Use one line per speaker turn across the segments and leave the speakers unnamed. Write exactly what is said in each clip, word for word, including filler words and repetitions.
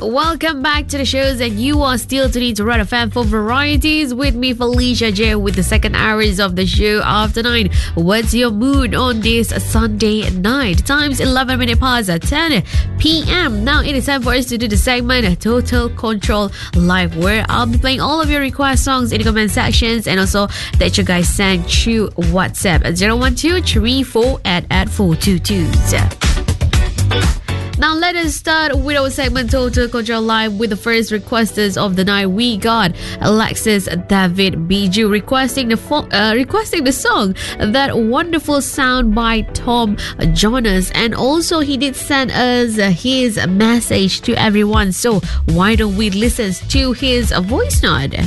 Welcome back to the shows, and you are still tuning to Red F M for varieties with me, Felicia J, with the second hours of the show after nine. What's your mood on this Sunday night? Time's eleven minutes past ten p.m. Now it is time for us to do the segment Total Control Live, where I'll be playing all of your request songs in the comment sections, and also that you guys send through WhatsApp at zero one two three four at at four two two. Now let us start with our segment Total Control Live with the first requesters of the night. We got Alexis David Biju requesting the fo- uh, requesting the song That Wonderful Sound by Tom Jonas, and also he did send us his message to everyone. So why don't we listen to his voice note?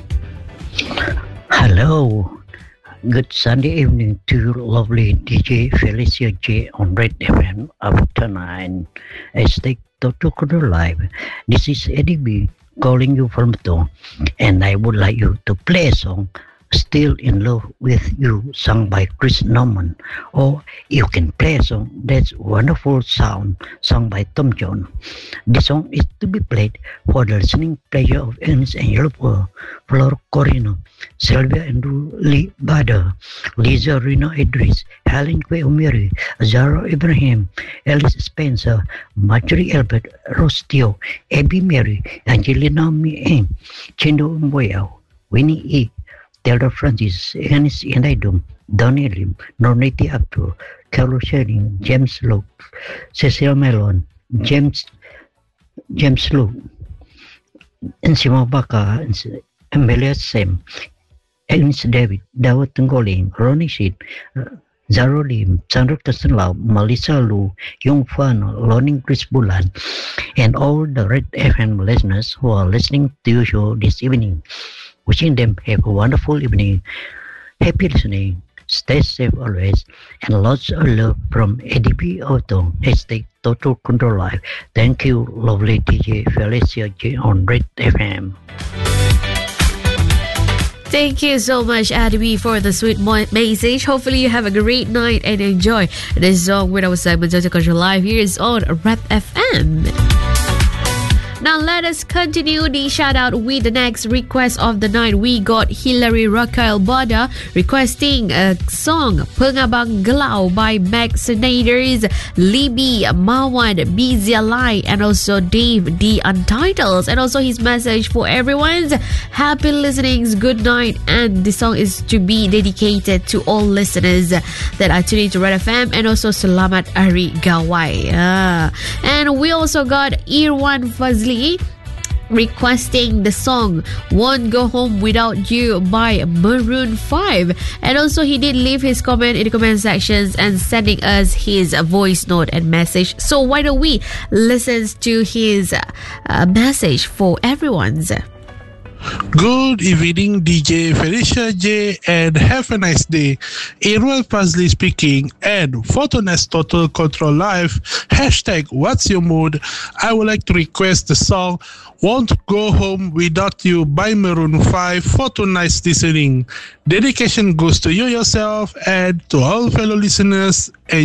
Hello. Good Sunday evening to you, lovely D J Felicia J on Red F M after nine. Hashtag Total Control Live. This is Eddie B calling you from Tong, and I would like you to play a song, Still in Love with You, sung by Chris Norman. Or you can play a song, That's Wonderful Sound, sung by Tom Jones. This song is to be played for the listening pleasure of Ernest and Yellow, Flor Corino, Sylvia and Lee Bader, Lisa Reno Idris, Helen Kwe Umiri, Zara Ibrahim, Alice Spencer, Marjorie Albert, Rose Teo, Abby Mary, Angelina Mie, Chindo Mboyao, Winnie E., Taylor Francis, Ernest Inaidum, Donnie Lim, Norniti Abdul, Carol Shering, James Luke, Cecil Melon, James James Luke, Ensima Baka, Amelia Sam, Ernest David, Dawat Tenggoling, Ronnie Sid, Zaro Lim, Sandra Tasenlau, Melissa Lu, Yung Fan, Loning Chris Bulan, and all the Red F M listeners who are listening to your show this evening. Wishing them have a wonderful evening. Happy listening. Stay safe always. And lots of love from Eddie B. Auto. Hashtag Total Control Live. Thank you, lovely D J Felicia J on Red F M.
Thank you so much, Adi, for the sweet message. Hopefully you have a great night and enjoy this song with our segment Total Control Live. Here is on Red F M. Now let us continue the shout out with the next request of the night. We got Hilary Raquel Bada requesting a song Pengabang Gelau by Max Snyders, Libby, Mawad, Bizia Lai, and also Dave the Untitled. And also his message for everyone's happy listenings, good night, and this song is to be dedicated to all listeners that are tuning to Red F M, and also Selamat Hari Gawai. Uh, and we also got Irwan Fazli requesting the song Won't Go Home Without You by Maroon five, and also he did leave his comment in the comment sections and sending us his voice note and message. So why don't we listen to his uh, message for everyone's.
Good evening, D J Felicia J, and have a nice day. Irwell Pasley speaking, and for tonight's Total Control Live, hashtag What's Your Mood? I would like to request the song Won't Go Home Without You by Maroon five for tonight's listening. Dedication goes to you yourself and to all fellow listeners. And